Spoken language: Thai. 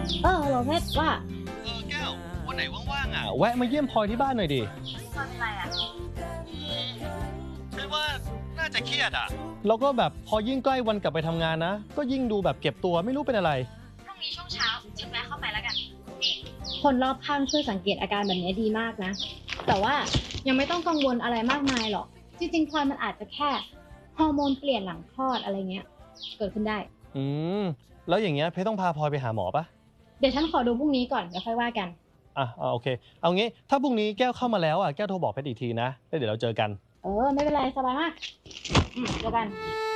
ฮัลโหลเพชรว่าแก้ววันไหนว่างๆแวะมาเยี่ยมพลอยที่บ้านหน่อยดิพลอยเป็นไรอ่ะคิดว่าน่าจะเครียดแล้วก็แบบพอยิ่งใกล้วันกลับไปทำงานนะก็ยิ่งดูแบบเก็บตัวไม่รู้เป็นอะไรพรุ่งนี้ช่วงเช้าฉันแวะเข้าไปแล้วกันคนรอบข้างช่วยสังเกตอาการแบบนี้ดีมากนะแต่ว่ายังไม่ต้องกังวลอะไรมากมายหรอกจริงๆพลอยมันอาจจะแค่ฮอร์โมนเปลี่ยนหลังคลอดอะไรเงี้ยเกิดขึ้นได้แล้วอย่างเงี้ยเพชรต้องพาพลอยไปหาหมอปะเดี๋ยวฉันขอดูพรุ่งนี้ก่อนเดี๋ยวค่อยว่ากันโอเคเอางี้ถ้าพรุ่งนี้แก้วเข้ามาแล้วแก้วโทรบอกเพชรอีกทีนะแล้วเดี๋ยวเราเจอกันไม่เป็นไรสบายมากเจอกัน